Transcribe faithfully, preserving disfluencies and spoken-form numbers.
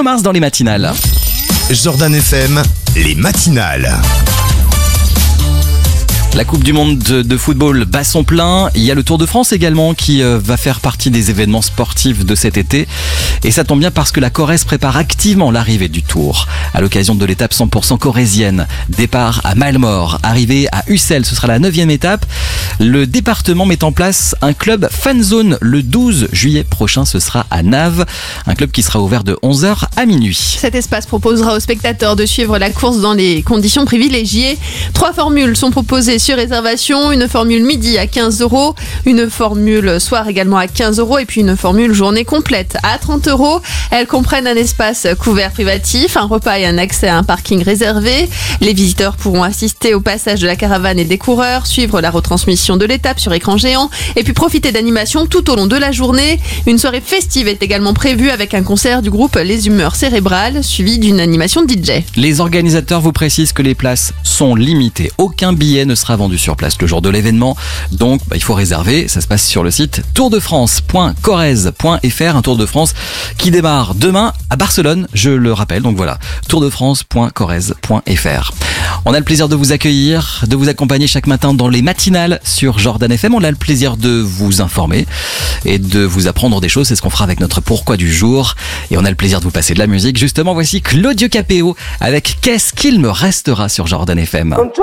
mars dans les matinales. Jordan F M, les matinales. La Coupe du Monde de, de football bat son plein. Il y a le Tour de France également qui euh, va faire partie des événements sportifs de cet été. Et ça tombe bien parce que la Corrèze prépare activement l'arrivée du Tour. À l'occasion de l'étape cent pour cent corrézienne, départ à Malemort, arrivée à Ussel, ce sera la neuvième étape. Le département met en place un club fan zone le douze juillet prochain. Ce sera à Naves, un club qui sera ouvert de onze heures à minuit. Cet espace proposera aux spectateurs de suivre la course dans les conditions privilégiées. Trois formules sont proposées sur réservation, une formule midi à quinze euros, une formule soir également à quinze euros et puis une formule journée complète à trente euros. Elles comprennent un espace couvert privatif, un repas et un accès à un parking réservé. Les visiteurs pourront assister au passage de la caravane et des coureurs, suivre la retransmission de l'étape sur écran géant et puis profiter d'animations tout au long de la journée. Une soirée festive est également prévue avec un concert du groupe Les Humeurs Cérébrales suivi d'une animation de D J. Les organisateurs vous précisent que les places sont limitées. Aucun billet ne sera vendu sur place le jour de l'événement. Donc, bah, il faut réserver. Ça se passe sur le site tour de france point corrèze point f r. Un Tour de France qui démarre demain à Barcelone, je le rappelle. Donc voilà, tour de france point corrèze point f r. On a le plaisir de vous accueillir, de vous accompagner chaque matin dans les matinales sur Jordan F M. On a le plaisir de vous informer et de vous apprendre des choses. C'est ce qu'on fera avec notre Pourquoi du jour. Et on a le plaisir de vous passer de la musique. Justement, voici Claudio Capéo avec Qu'est-ce qu'il me restera sur Jordan F M.